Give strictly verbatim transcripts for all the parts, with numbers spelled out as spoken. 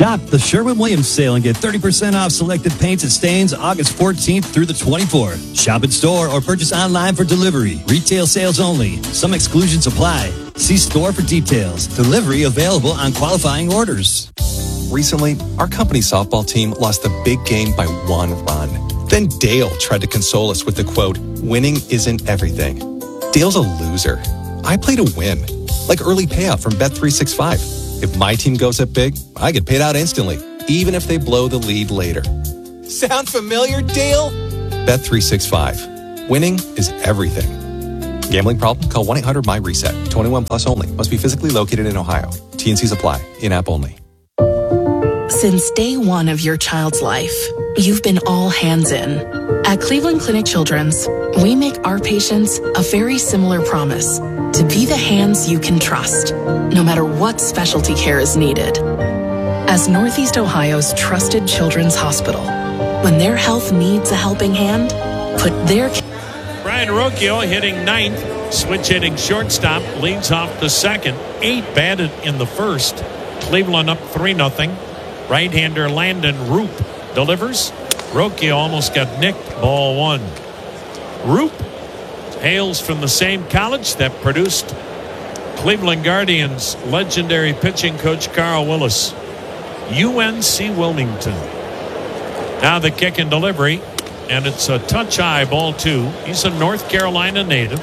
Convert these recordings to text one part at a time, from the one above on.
Shop the Sherwin-Williams sale and get thirty percent off selected paints and stains August fourteenth through the twenty-fourth. Shop in store or purchase online for delivery. Retail sales only. Some exclusions apply. See store for details. Delivery available on qualifying orders. Recently, our company softball team lost the big game by one run. Then Dale tried to console us with the quote, "Winning isn't everything." Dale's a loser. I play to win, like early payout from Bet three sixty-five. If my team goes up big, I get paid out instantly, even if they blow the lead later. Sound familiar, Dale? Bet three sixty-five. Winning is everything. Gambling problem? Call one eight hundred my reset. twenty-one plus only. Must be physically located in Ohio. T and Cs apply. In-app only. Since day one of your child's life, you've been all hands in. At Cleveland Clinic Children's, we make our patients a very similar promise: to be the hands you can trust, no matter what specialty care is needed. As Northeast Ohio's trusted children's hospital, when their health needs a helping hand, put their... Brian Rocchio hitting ninth, switch hitting shortstop, leads off the second. Eight batted in the first. Cleveland up three nothing. Right-hander Landon Roop delivers. Rocchio almost got nicked. Ball one. Roop hails from the same college that produced Cleveland Guardians legendary pitching coach Carl Willis. U N C Wilmington. Now the kick and delivery, and it's a touch high, ball two. He's a North Carolina native.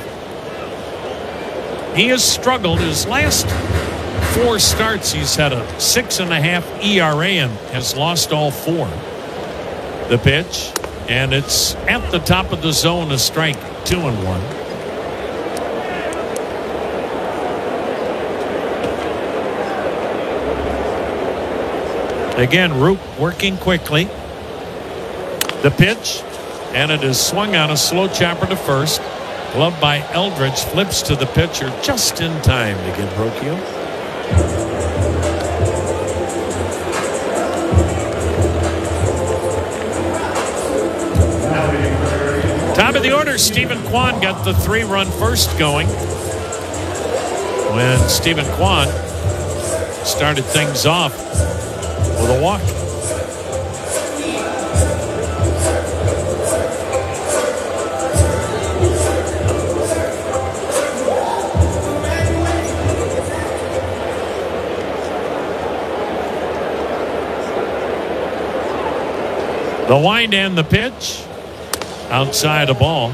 He has struggled his last four starts. He's had a six and a half E R A and has lost all four. The pitch, and it's at the top of the zone, a strike, two and one. Again, Roop working quickly. The pitch, and it is swung on a slow chopper to first. Gloved by Eldridge, flips to the pitcher just in time to get Rocchio. Top of the order, Stephen Kwan got the three-run first going when Stephen Kwan started things off with a walk. The wind and the pitch. Outside a ball.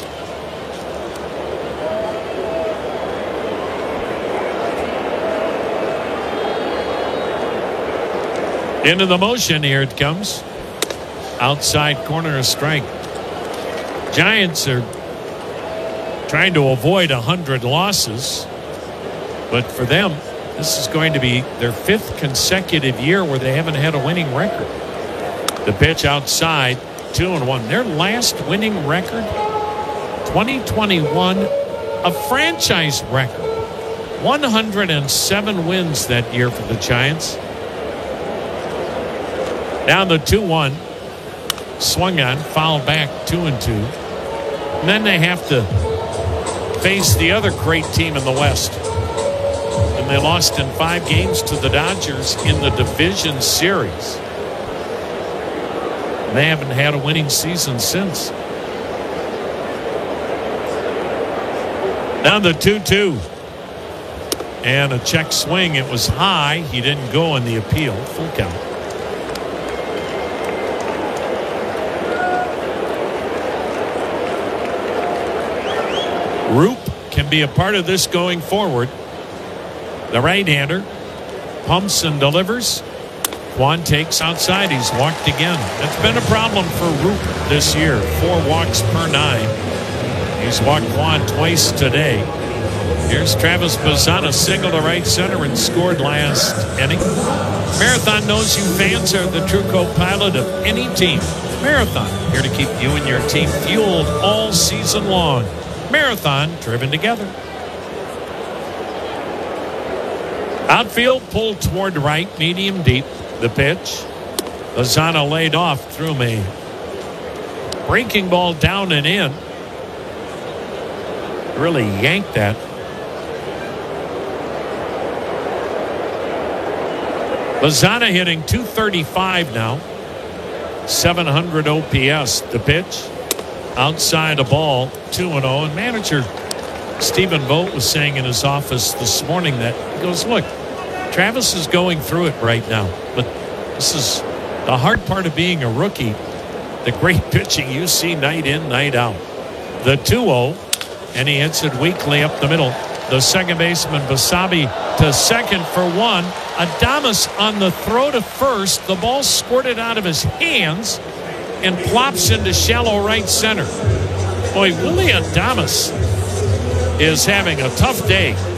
Into the motion, here it comes. Outside corner, a strike. Giants are trying to avoid one hundred losses. But for them, this is going to be their fifth consecutive year where they haven't had a winning record. The pitch outside. Two and one. Their last winning record, twenty twenty-one, a franchise record. one hundred seven wins that year for the Giants. Down the two one. Swung on, fouled back, two and two. And then they have to face the other great team in the West. And they lost in five games to the Dodgers in the division series. They haven't had a winning season since. Now the two two. And a check swing. It was high. He didn't go in the appeal. Full count. Roop can be a part of this going forward. The right-hander pumps and delivers. Kwan takes outside. He's walked again. That's been a problem for Roop this year. Four walks per nine. He's walked Kwan twice today. Here's Travis Bazzana, single to right center and scored last inning. Marathon knows you fans are the true co-pilot of any team. Marathon, here to keep you and your team fueled all season long. Marathon, driven together. Outfield pulled toward right, medium deep. The pitch. Bazzana laid off, threw me. Breaking ball down and in. Really yanked that. Lozano hitting two thirty-five now. seven hundred O P S. The pitch. Outside a ball. two and oh. And manager Stephen Vogt was saying in his office this morning that he goes, look, Travis is going through it right now. But this is the hard part of being a rookie. The great pitching you see night in, night out. The two oh. And he hits it weakly up the middle. The second baseman, Basabe, to second for one. Adames on the throw to first. The ball squirted out of his hands and plops into shallow right center. Boy, Willy Adames is having a tough day.